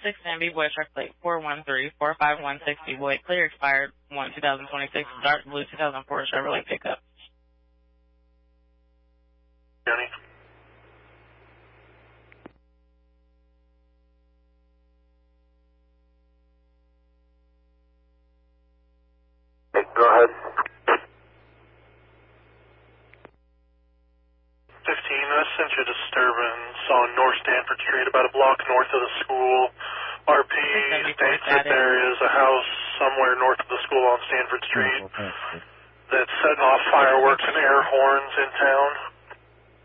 6 B Boy truck plate 413-45160 Boy, clear expired 1/2026, dark blue 2004 Chevrolet pickup. County. Hey, go ahead. 15, I sent you a disturbance on North Stanford Street, about a block north of the school. RP states that there is a house somewhere north of the school on Stanford Street that's setting off fireworks and air horns in town.